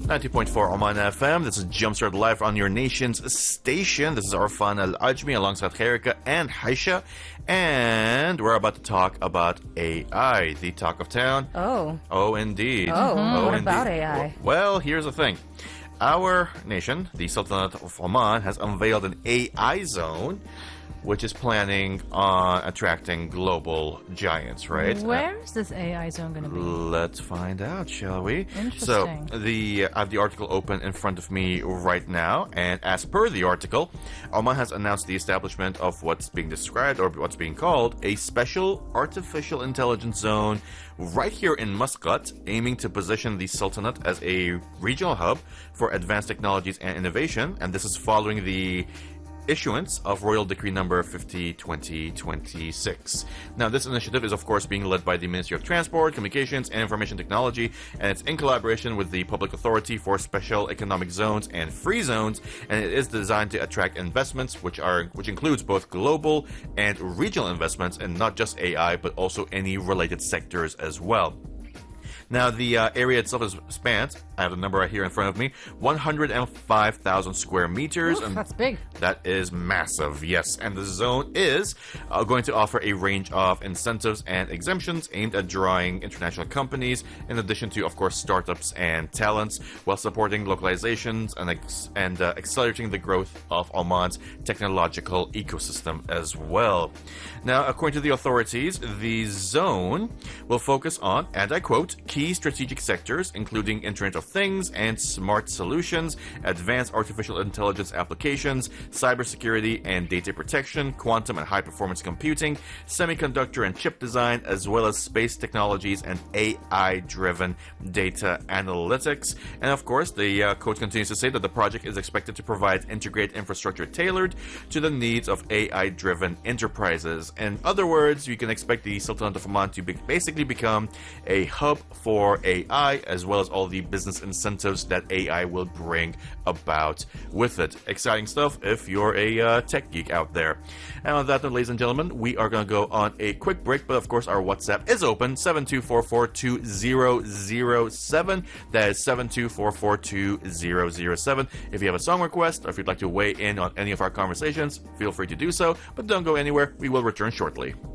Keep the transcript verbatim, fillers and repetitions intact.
ninety point four Oman F M. This is Jumpstart Live on your nation's station. This is Arfan Al Ajmi alongside Khairika and Haisha. And we're about to talk about A I, the talk of town. Oh. Oh, indeed. Oh, oh what indeed. about A I? Well, here's the thing. Our nation, the Sultanate of Oman, has unveiled an A I zone, which is planning on attracting global giants, right? Where is this A I zone going to be? Let's find out, shall we? Interesting. So, the I have the article open in front of me right now, and as per the article, Oman has announced the establishment of what's being described, or what's being called, a special artificial intelligence zone right here in Muscat, aiming to position the Sultanate as a regional hub for advanced technologies and innovation, and this is following the issuance of Royal Decree Number fifty twenty twenty-six. Now, this initiative is, of course, being led by the Ministry of Transport, Communications, and Information Technology, and it's in collaboration with the Public Authority for Special Economic Zones and Free Zones, and it is designed to attract investments, which are which includes both global and regional investments, and not just A I, but also any related sectors as well. Now, the uh, area itself is spans, I have the number right here in front of me, one hundred five thousand square meters. Oof, and that's big. That is massive, yes. And the zone is uh, going to offer a range of incentives and exemptions aimed at drawing international companies, in addition to, of course, startups and talents, while supporting localizations and, ex- and uh, accelerating the growth of Oman's technological ecosystem as well. Now, according to the authorities, the zone will focus on, and I quote, key strategic sectors, including Internet of Things and smart solutions, advanced artificial intelligence applications, cybersecurity and data protection, quantum and high-performance computing, semiconductor and chip design, as well as space technologies and A I-driven data analytics. And of course, the uh, code continues to say that the project is expected to provide integrated infrastructure tailored to the needs of A I-driven enterprises. In other words, you can expect the Sultanate of Oman to be basically become a hub for A I, as well as all the business incentives that A I will bring about with it. Exciting stuff if you're a uh, tech geek out there. And on that note, ladies and gentlemen, we are going to go on a quick break, but of course our WhatsApp is open, seven two four four two zero zero seven. That is seven two four four two zero zero seven. If you have a song request, or if you'd like to weigh in on any of our conversations, feel free to do so, but don't go anywhere. We will return shortly.